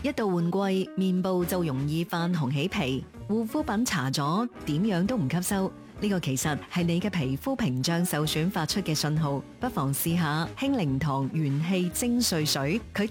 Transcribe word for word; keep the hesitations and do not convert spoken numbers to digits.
一到換季，面部就容易泛紅起皮，護膚品搽咗點樣都唔吸收。呢個其實係你嘅皮膚屏障受損發出嘅信號，不妨試下輕靈堂元氣精粹水，佢